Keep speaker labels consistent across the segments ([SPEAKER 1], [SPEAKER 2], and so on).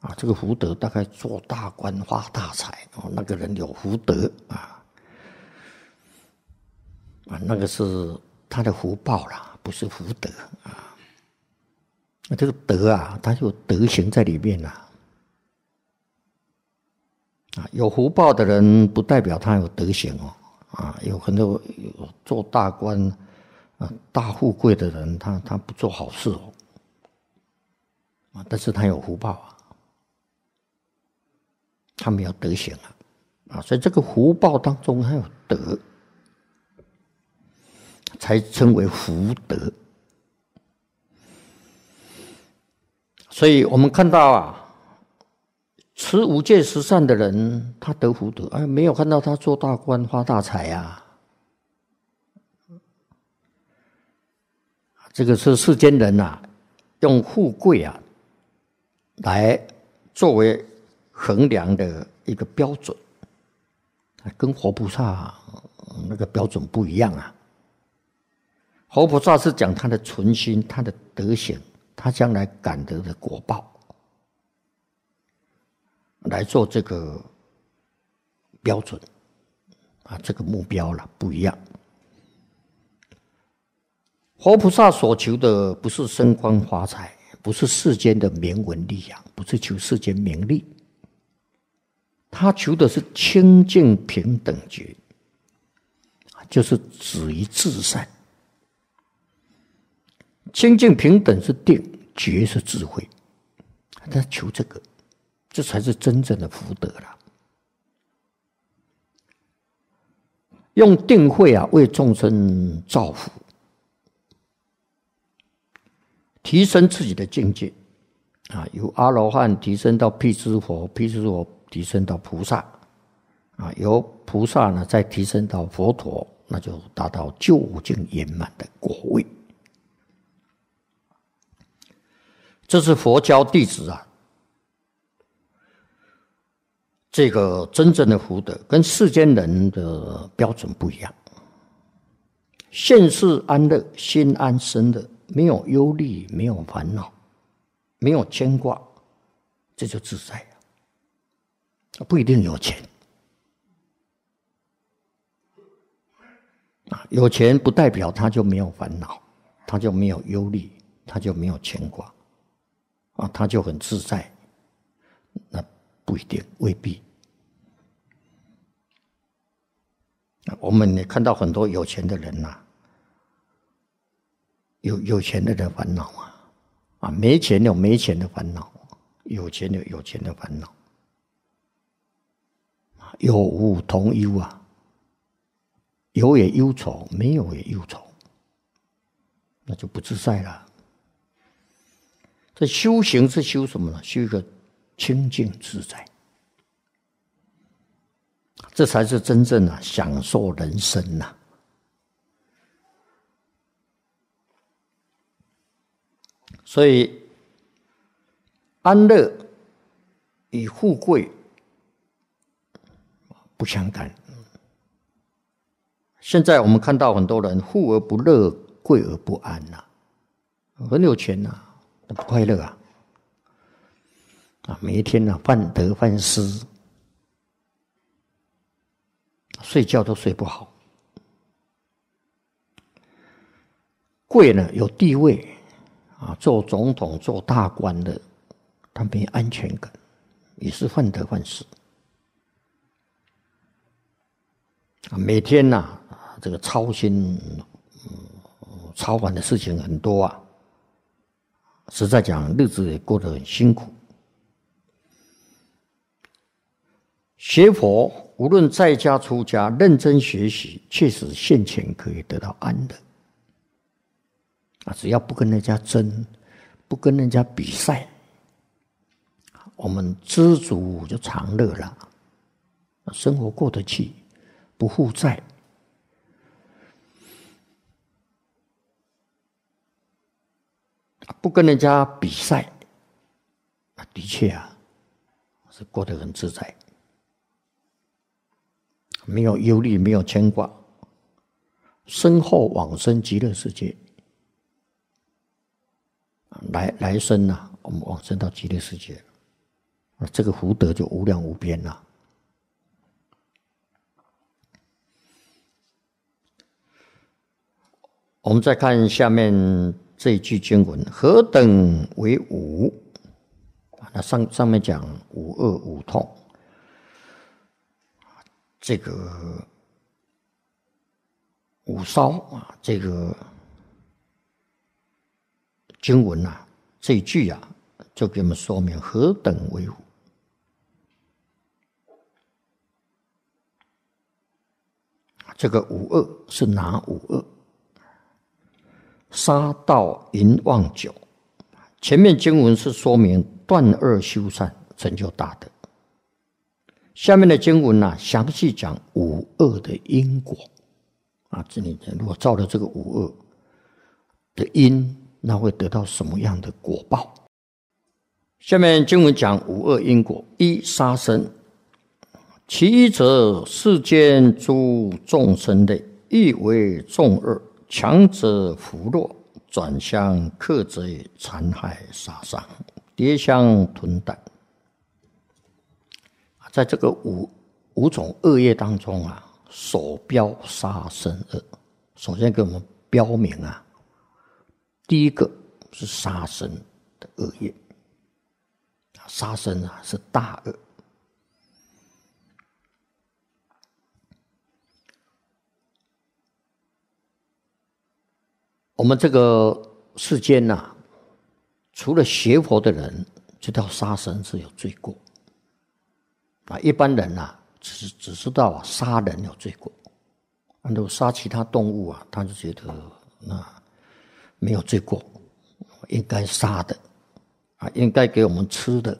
[SPEAKER 1] 这个福德大概做大官发大财那个人有福德那个是他的福报啦，不是福德这个德它有德行在里面有福报的人不代表他有德行有很多有做大官大富贵的人，他不做好事但是他有福报他没有德行所以这个福报当中他有德，才称为福德。所以我们看到持五戒十善的人，他得福德没有看到他做大官发大财这个是世间人用富贵来作为衡量的一个标准，跟活菩萨那个标准不一样活菩萨是讲他的存心，他的德行，他将来感得的果报，来做这个标准这个目标了不一样。活菩萨所求的不是升官发财，不是世间的名闻利养，不是求世间名利，他求的是清净平等觉，就是止于至善。清净平等是定，觉是智慧，他求这个，这才是真正的福德了。用定慧为众生造福，提升自己的境界由阿罗汉提升到辟支佛，辟支佛提升到菩萨由菩萨呢再提升到佛陀，那就达到究竟圆满的果位。这是佛教弟子这个真正的福德跟世间人的标准不一样。现世安乐，心安身乐，没有忧虑，没有烦恼，没有牵挂，这就自在不一定有钱有钱不代表他就没有烦恼，他就没有忧虑，他就没有牵挂他就很自在，那不一定，未必。我们也看到很多有钱的人有钱的人烦恼没钱有没钱的烦恼，有钱有有钱的烦恼，有无同忧有也忧愁，没有也忧愁，那就不自在了。这修行是修什么呢？修一个清净自在，这才是真正享受人生所以安乐与富贵不相干。现在我们看到很多人富而不乐，贵而不安很有钱不快乐每一天患得患失，睡觉都睡不好。贵呢有地位做总统做大官的，他没安全感，也是患得患失每天这个操心操烦的事情很多实在讲日子也过得很辛苦。学佛无论在家出家，认真学习，确实现前可以得到安乐只要不跟人家争，不跟人家比赛，我们知足就常乐了，生活过得去，不负债。不跟人家比赛，的确是过得很自在，没有忧虑，没有牵挂，身后往生极乐世界。来生我们往生到极乐世界。 这个福德就无量无边了。我们再看下面这一句经文：何等为无？那上面讲无恶无痛，这个无烧啊，这个经文啊，这一句啊，就给我们说明何等为无。这个无恶是哪无恶？杀盗淫妄酒。前面经文是说明断恶修善，成就大德。下面的经文呢，详细讲五恶的因果。这里如果照了这个五恶的因，那会得到什么样的果报？下面经文讲五恶因果：一、杀生。其一者，世间诸众生类，亦为众恶，强者扶弱，转向克贼，残害杀伤，跌相吞啖。在这个五种恶业当中啊，首标杀生恶。首先给我们标明啊，第一个是杀生的恶业。杀生啊是大恶。我们这个世间啊，除了学佛的人知道杀生是有罪过，一般人啊只知道杀人有罪过，如果杀其他动物啊，他就觉得那没有罪过，应该杀的应该给我们吃的。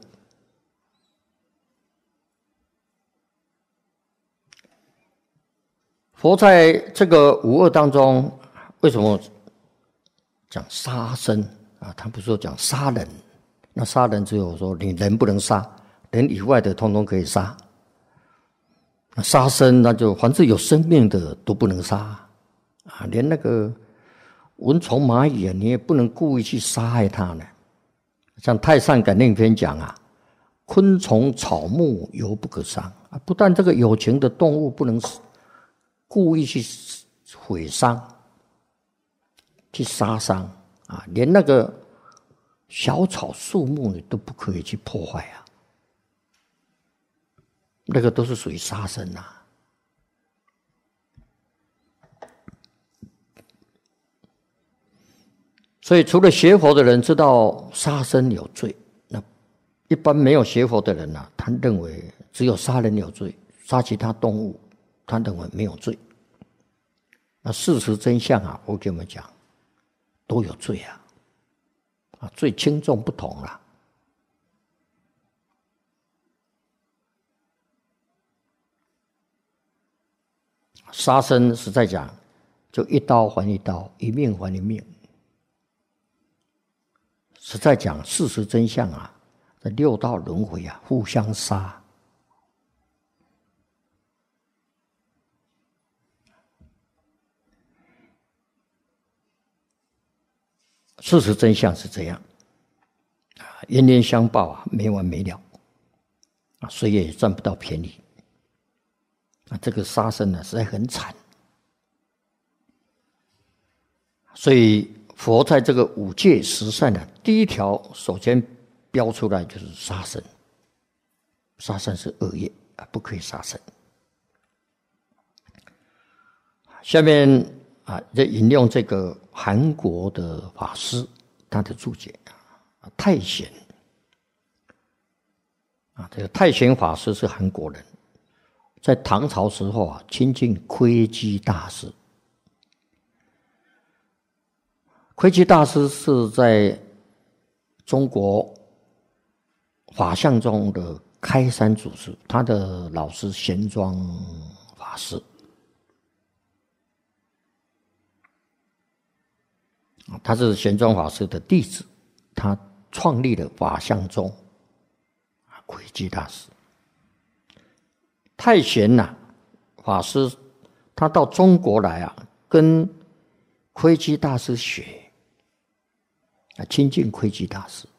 [SPEAKER 1] 佛在这个五恶当中，为什么讲杀生他不是说讲杀人，那杀人只有说你人不能杀，人以外的通通可以杀。那杀生那就凡是有生命的都不能杀连那个蚊虫蚂蚁你也不能故意去杀害它呢。像《太上感应篇》讲昆虫草木犹不可伤不但这个有情的动物不能故意去毁伤去杀伤连那个小草树木你都不可以去破坏那个都是属于杀生所以除了学佛的人知道杀生有罪，那一般没有学佛的人他认为只有杀人有罪，杀其他动物他认为没有罪。那事实真相我给我们讲都有罪罪轻重不同杀生实在讲就一刀还一刀，一命还一命。实在讲事实真相这六道轮回互相杀。事实真相是这样冤冤相报没完没了谁也占不到便宜这个杀生实在很惨。所以佛在这个五戒十善第一条首先标出来就是杀生。杀生是恶业不可以杀生。下面就引用这个韩国的法师他的注解太贤这个太贤法师是韩国人，在唐朝时候亲近窥基大师。窥基大师是在中国法相中的开山祖师，他的老师玄奘法师他是玄奘法师的弟子，他创立了法相宗窥基大师。太贤法师他到中国来跟窥基大师学亲近窥基大师